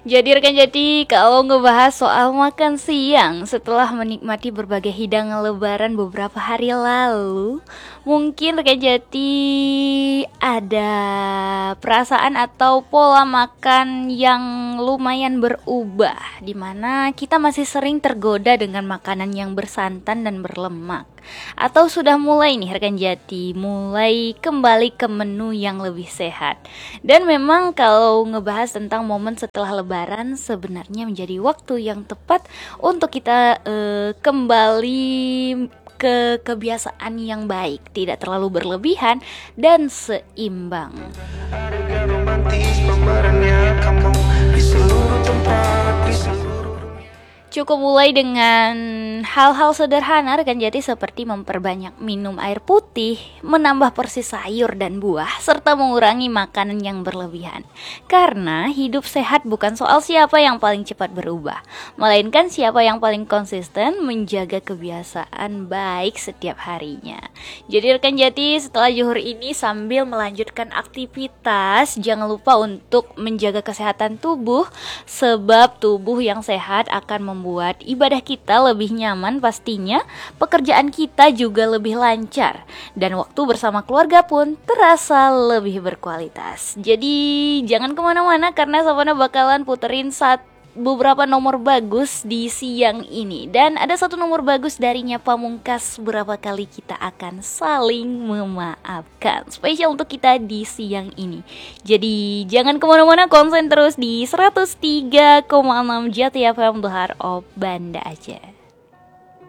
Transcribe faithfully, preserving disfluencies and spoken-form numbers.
Jadi rekan jadi kalau ngebahas soal makan siang setelah menikmati berbagai hidangan lebaran beberapa hari lalu, mungkin rekan jadi ada perasaan atau pola makan yang lumayan berubah, dimana kita masih sering tergoda dengan makanan yang bersantan dan berlemak. Atau sudah mulai nih rekan jati mulai kembali ke menu yang lebih sehat. Dan memang kalau ngebahas tentang momen setelah lebaran sebenarnya menjadi waktu yang tepat untuk kita eh, kembali ke kebiasaan yang baik, tidak terlalu berlebihan dan seimbang. Harga romantis pembarannya kamu di seluruh tempat, di seluruh Cukup mulai dengan hal-hal sederhana rekan jati seperti memperbanyak minum air putih, menambah porsi sayur dan buah, serta mengurangi makanan yang berlebihan. Karena hidup sehat bukan soal siapa yang paling cepat berubah, melainkan siapa yang paling konsisten menjaga kebiasaan baik setiap harinya. Jadi rekan jati setelah zuhur ini sambil melanjutkan aktivitas, jangan lupa untuk menjaga kesehatan tubuh, sebab tubuh yang sehat akan membuat membuat ibadah kita lebih nyaman pastinya, pekerjaan kita juga lebih lancar, dan waktu bersama keluarga pun terasa lebih berkualitas. Jadi jangan kemana-mana karena Savana bakalan puterin saat beberapa nomor bagus di siang ini. Dan ada satu nomor bagus darinya Pamungkas, berapa kali kita akan saling memaafkan, spesial untuk kita di siang ini. Jadi jangan kemana-mana, konsen terus di seratus tiga koma enam Jati F M The Heart of Banda Aceh.